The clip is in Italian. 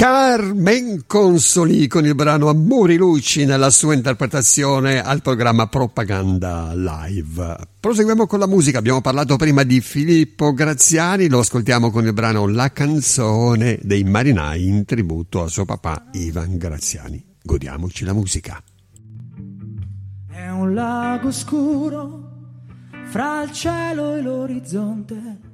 Carmen Consoli con il brano Amori Luci nella sua interpretazione al programma Propaganda Live. Proseguiamo con la musica. Abbiamo parlato prima di Filippo Graziani, lo ascoltiamo con il brano La canzone dei marinai in tributo a suo papà Ivan Graziani. Godiamoci la musica. È un lago scuro fra il cielo e l'orizzonte,